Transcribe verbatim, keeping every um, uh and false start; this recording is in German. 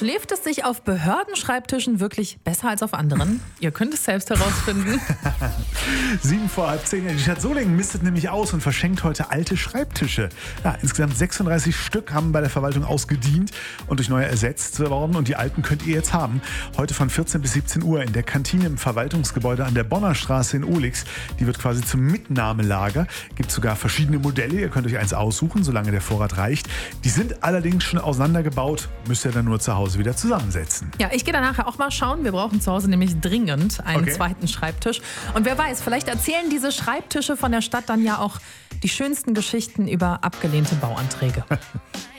Schläft es sich auf Behördenschreibtischen wirklich besser als auf anderen? Ihr könnt es selbst herausfinden. Sieben vor halb zehn. Die Stadt Solingen mistet nämlich aus und verschenkt heute alte Schreibtische. Ja, insgesamt sechsunddreißig Stück haben bei der Verwaltung ausgedient und durch neue ersetzt worden. Und die alten könnt ihr jetzt haben. Heute von vierzehn bis siebzehn Uhr in der Kantine im Verwaltungsgebäude an der Bonner Straße in Ohlix. Die wird quasi zum Mitnahmelager. Gibt sogar verschiedene Modelle. Ihr könnt euch eins aussuchen, solange der Vorrat reicht. Die sind allerdings schon auseinandergebaut. Müsst ihr dann nur zu Hause wieder zusammensetzen. Ja, ich gehe da nachher auch mal schauen. Wir brauchen zu Hause nämlich dringend einen Okay. zweiten Schreibtisch. Und wer weiß, vielleicht erzählen diese Schreibtische von der Stadt dann ja auch die schönsten Geschichten über abgelehnte Bauanträge.